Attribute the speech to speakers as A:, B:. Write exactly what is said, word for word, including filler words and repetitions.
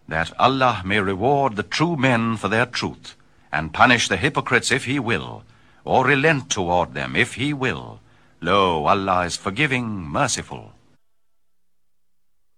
A: that Allah may reward the true men for their truth, and punish the hypocrites if he will, or relent toward them if he will. Lo, Allah is forgiving, merciful.